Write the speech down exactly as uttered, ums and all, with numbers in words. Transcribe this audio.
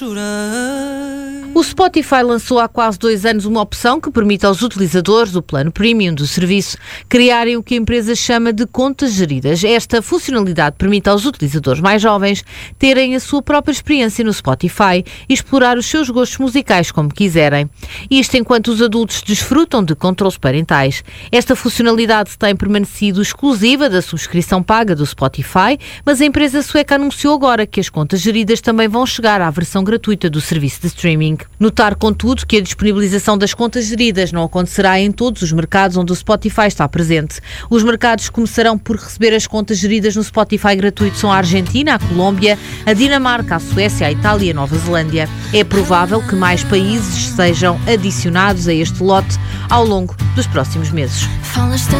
O Spotify lançou há quase dois anos uma opção que permite aos utilizadores do plano premium do serviço criarem o que a empresa chama de contas geridas. Esta funcionalidade permite aos utilizadores mais jovens terem a sua própria experiência no Spotify e explorar os seus gostos musicais como quiserem. Isto enquanto os adultos desfrutam de controles parentais. Esta funcionalidade tem permanecido exclusiva da subscrição paga do Spotify, mas a empresa sueca anunciou agora que as contas geridas também vão chegar à versão gratuita do serviço de streaming. Notar, contudo, que a disponibilização das contas geridas não acontecerá em todos os mercados onde o Spotify está presente. Os mercados que começarão por receber as contas geridas no Spotify gratuito são a Argentina, a Colômbia, a Dinamarca, a Suécia, a Itália e a Nova Zelândia. É provável que mais países sejam adicionados a este lote ao longo dos próximos meses.